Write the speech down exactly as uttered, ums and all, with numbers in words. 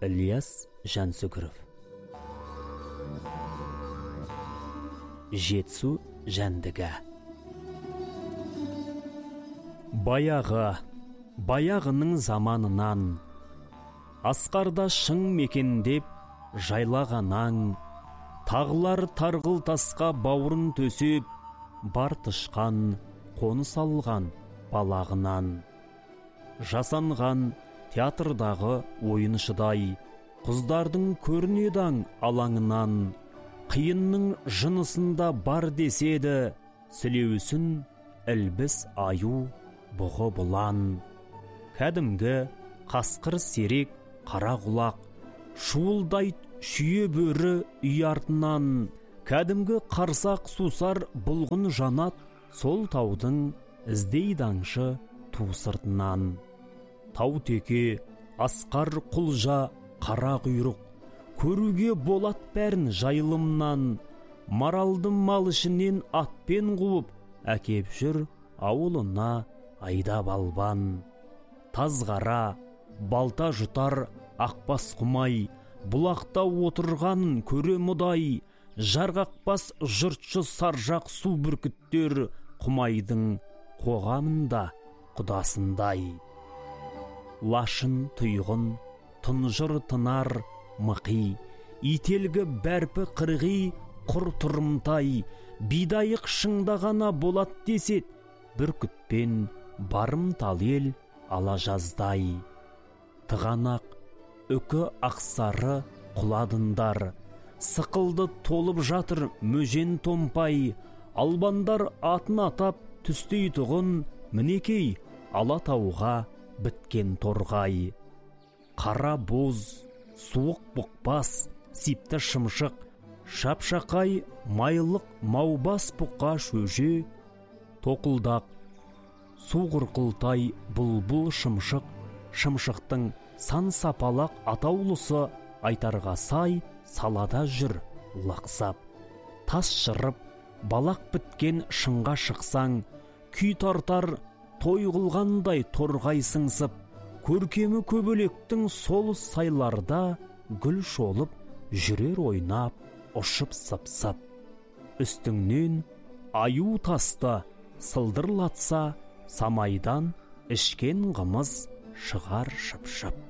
Ілияс Жансүгіров. Жетісу жәндігі. Баяғы, баяғының заманынан, асқарда шың мекендеп жайлағанаң, тағылар тарғыл тасқа бауырын төсеп, бар тышқан қоныс алған балағынан. Жасанған театрдағы ойыншыдай, құздардың көрінедаң алаңынан, қиынның жынысында бар деседі, сілеусін ілбіс аю бұғы бұлан. Кәдімгі қасқыр серек қара құлақ, шуылдай шүйе бөрі үй артынан, кәдімгі қарсақ сусар бұлғын жанат, сол таудың іздейді аңшы ту сыртынан. Тау теке, асқар құлжа, қара құйрық, көруге болат бәрін жайылымнан. Маралды мал ішінен атпен қуып, әкеп жүр ауылына айдап албан. Тазғара, балта жұтар ақбас құмай, бұлақта отырғанын көре мұдай. Жарғақпас жұртшы саржақ су бүркіттер, құмайдың қоғамында құдасындай. Лашын тұйғын, тұнжыр тынар мықи, ителгі бәрпі қырғи құр тұрымтай. Бидайық шыңдағана болат десет, бүркітпен барымтал ел ала жаздай. Тығанақ, үкі ақсары құладындар, сықылды толып жатыр мөжен томпай. Албандар атын атап түстей тұғын, мінекей Алатауға біткен торғай. Қара боз, суық бұқпас, сипті шымшық, шапшақай майлық маубас бұққа шөже. Тоқылдақ, су құрқылтай бұлбұл шымшық, шымшықтың сан сапалақ атаулысы, айтарға сай салада жүр лақсап. Тас шырып, балақ біткен шыңға шықсаң, күй тартар той қылғандай торғай сыңсып. Көркемі көбелектің сол сайларда, гүл шолып жүрер ойнап, ұшып сып-сып. Үстіңнен аю тасты сылдырлатса, самайдан ішкен қымыз шығар шып-шып.